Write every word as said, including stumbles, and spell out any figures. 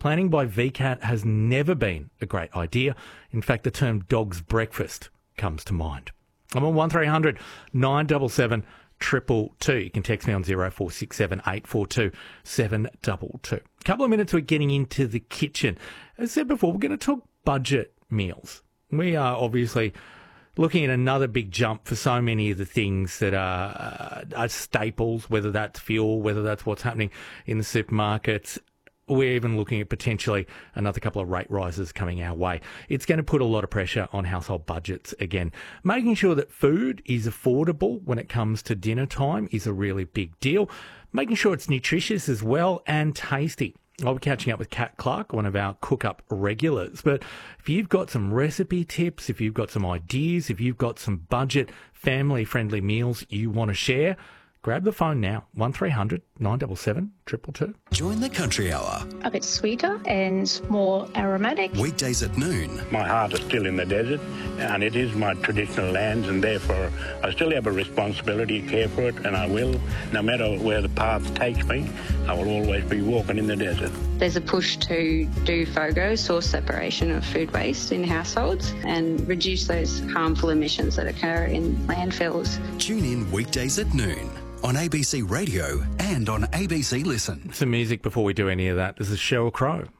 Planning by V CAT has never been a great idea. In fact, the term dog's breakfast comes to mind. I'm on one three hundred nine seven seven two two. You can text me on zero four six seven eight four two seven two two. A couple of minutes, we're getting into the kitchen. As I said before, we're going to talk budget meals. We are obviously looking at another big jump for so many of the things that are, uh, are staples, whether that's fuel, whether that's what's happening in the supermarkets. We're even looking at potentially another couple of rate rises coming our way. It's going to put a lot of pressure on household budgets again. Making sure that food is affordable when it comes to dinner time is a really big deal. Making sure it's nutritious as well and tasty. I'll be catching up with Kat Clark, one of our cook-up regulars. But if you've got some recipe tips, if you've got some ideas, if you've got some budget, family-friendly meals you want to share, grab the phone now, one three hundred nine seven seven two two two. Join the Country Hour. A bit sweeter and more aromatic. Weekdays at noon. My heart is still in the desert, and it is my traditional lands, and therefore I still have a responsibility to care for it, and I will. No matter where the path takes me, I will always be walking in the desert. There's a push to do FOGO, source separation of food waste in households, and reduce those harmful emissions that occur in landfills. Tune in weekdays at noon on A B C Radio and on A B C Listen. Some music before we do any of that. This is Sheryl Crow.